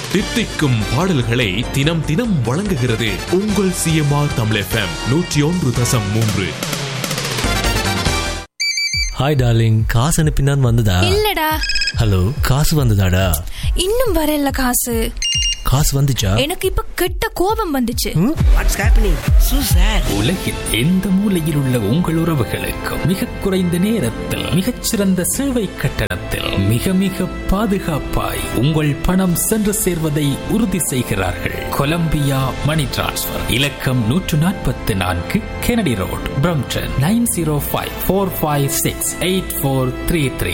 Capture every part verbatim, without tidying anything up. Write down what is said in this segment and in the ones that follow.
தித்திக்கும் பாடல்களை தினம் தினம் வழங்குகிறது உங்கள் சிஎம்ஆர் தமிழ் எஃப்எம் நூற்றி ஒன்று தசம் மூன்று. ஹாய் டார்லிங், காசு அனுப்பினான் வந்ததா? இல்லடா. ஹலோ, காசு வந்ததாடா? இன்னும் வரல. காசு காசு வந்துச்சா? எனக்கு இப்ப கெட்ட கோபம் வந்துச்சு. What's happening சூசர்? உலகில் எந்த மூலையில் உள்ள உங்கள் உறவுகளுக்கு மிக குறைந்த நேரத்தில் மிகச்சிறந்த சேவை கட்டணத்தில் மிக மிக பாதுகாப்பாய் உங்கள் பணம் சென்று சேர்வதை உறுதி செய்கிறார்கள். கொலம்பியா மணி டிரான்ஸ்ஃபர் இலக்கம் நூற்று நாற்பத்தி நான்கு Kennedy road, Brampton nine zero five four five six eight four three three.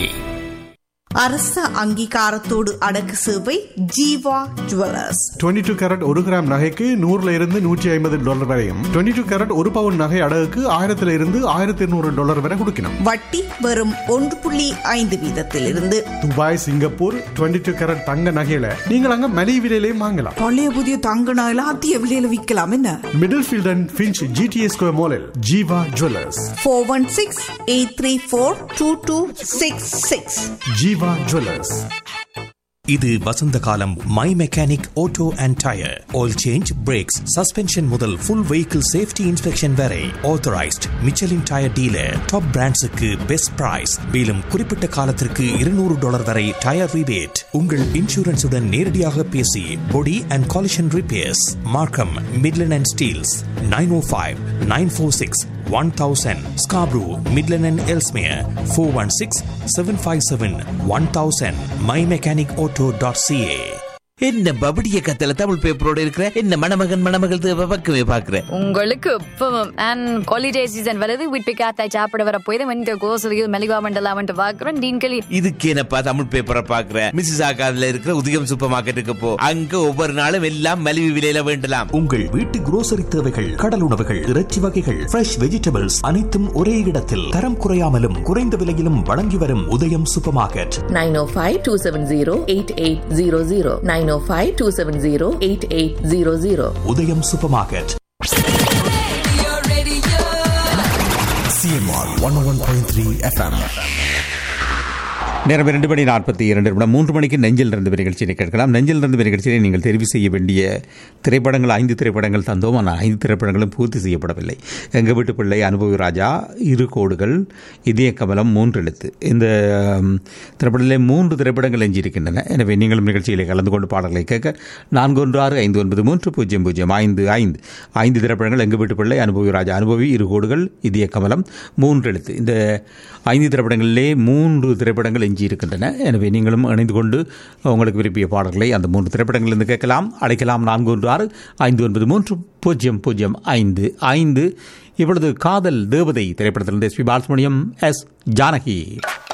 அரச அங்கீகாரத்தோடு அடக்கு சேவை Jeeva jewellers. Twenty two carat ஒரு கிராம் நகைக்கு நூறுல இருந்து நூற்றி ஐம்பது டாலர் வரையும், டுவெண்ட்டி டூ கேரட் ஒரு பவுன் நகை அடகுக்கு ஆயிரத்துல இருந்து ஆயிரத்தி இருநூறு டாலர் வரை கொடுக்கணும். வட்டி வெறும் ஒன்று புள்ளி ஐந்து வீதத்தில் இருந்து. Dubai, Singapore twenty two carat தங்க நகையில நீங்கள் அங்க மலிவு விலையிலேயே வாங்கலாம். பழைய புதிய தங்க நகையில அதிக விலையில விற்கலாம். என்ன middle field and Finch GTA square மாலில் Jeeva jewellers. Four one six eight three four two two six six. Jeeva jewellers. இது வசந்த காலம். My mechanic auto and tyre oil change, breaks, suspension முதல் ஃபுல் வெஹிக்கிள் சேஃப்டி இன்ஸ்பெக்ஷன் வரை authorised Michelin tyre dealer. Top பிராண்ட்ஸுக்கு best price. மேலும் குறிப்பிட்ட காலத்திற்கு இருநூறு dollar வரை tyre rebate. உங்கள் இன்சூரன்ஸுடன் நேரடியாக பேசி பொடி அண்ட் காலிஷன் ரிப்பேர்ஸ். மார்க்கம், Midland and Steeles. Nine O five nine four six one thousand. Scarborough, Midland and Ellesmere four one six seven five seven one thousand. my mechanic auto dot c a. என்ன பபடிய கத்தல தமிழ் பேப்பரோட இருக்கிற என்ன மணமகன் மணமகள் பக்கமே பாக்குறேன். உங்களுக்கு இப்பவும் அண்ட் ஹாலிடே சீசன் வருது. வீட்டு காத்தாய் சாப்பிட வர போய் வந்து கோசலியும் மெலிவா மண்டலாம் வந்து பாக்குறேன். டீன்களி இதுக்கு என்னப்பா தமிழ் பேப்பரை பாக்குறேன். மிஸ்ஸஸ் ஆகாதுல இருக்கிற உதயம் சூப்பர் மார்க்கெட்டுக்கு போ. அங்க ஒவ்வொரு நாளும் எல்லாம் மலிவு விலையில வேண்டலாம். உங்கள் வீட்டு குரோசரி தேவைகள், கடல் உணவுகள், இறைச்சி வகைகள், ஃப்ரெஷ் வெஜிடபிள்ஸ் அனைத்தும் ஒரே இடத்தில் தரம் குறையாமலும் குறைந்த விலையிலும் வழங்கி வரும் உதயம் சூப்பர் மார்க்கெட். நைன் ஓ five two seven zero eight eight zero zero nine oh five two seven zero eight eight zero zero. உதயம் super market. CMR one oh one point three F M. நேரம் இரண்டு மணி நாற்பத்தி இரண்டு நிமிடம். மூன்று மணிக்கு நெஞ்சில் இருந்து நிகழ்ச்சியை கேட்கலாம். நெஞ்சில் இருந்து நிகழ்ச்சியை நீங்கள் தெரிவு செய்ய வேண்டிய திரைப்படங்கள் ஐந்து திரைப்படங்கள் தந்தோம். ஆனால் ஐந்து திரைப்படங்களும் பூர்த்தி செய்யப்படவில்லை. எங்கள் வீட்டு பிள்ளை, அனுபவி ராஜா, இரு கோடுகள், இதய கமலம், மூன்று எழுத்து. இந்த திரைப்படத்திலே மூன்று திரைப்படங்கள் எஞ்சியிருக்கின்றன. எனவே நீங்களும் நிகழ்ச்சிகளை கலந்து கொண்டு பாடல்களை கேட்க நான்கு ஒன்று ஆறு ஐந்து ஒன்பது மூன்று பூஜ்ஜியம் பூஜ்ஜியம் ஐந்து ஐந்து ஐந்து திரைப்படங்கள் எங்கள் வீட்டு பிள்ளை, அனுபவி ராஜா, அனுபவி, இரு கோடுகள், இதய கமலம், மூன்று எழுத்து. இந்த ஐந்து திரைப்படங்களிலே மூன்று திரைப்படங்கள் இருக்கின்றன. எனவே நீங்களும் இணைந்து கொண்டு உங்களுக்கு விரும்பிய பாடல்களை அந்த மூன்று திரைப்படங்களிலிருந்து கேட்கலாம். அழைக்கலாம் நான்கு ஒன்று ஆறு ஐந்து ஒன்பது மூன்று பூஜ்ஜியம் பூஜ்ஜியம் ஐந்து ஐந்து. இப்பொழுது காதல் தேவதை திரைப்படத்திலிருந்து S B Balasubramaniam, S Janaki.